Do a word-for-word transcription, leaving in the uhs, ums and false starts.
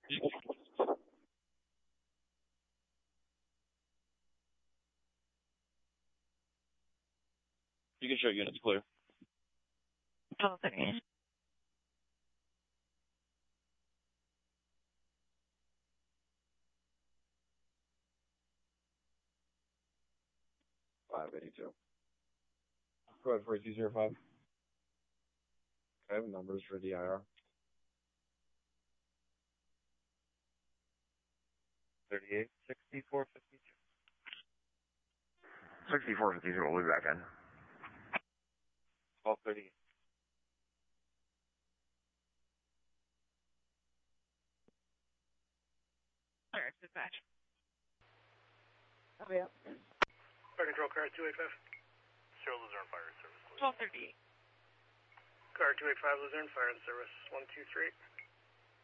You can show units clear. twelve thirty. five eighty-two. Go ahead for two zero five. I have numbers for D I R. thirty-eight, sixty-four, fifty-two. sixty-four fifty-two, we'll be back in. twelve thirty-eight. Alright, dispatch. Oh, yeah. Fire control, car two eighty-five. Zero Luzerne Fire Service. twelve thirty-eight. Car two eighty-five, Luzerne, fire and service, one two three.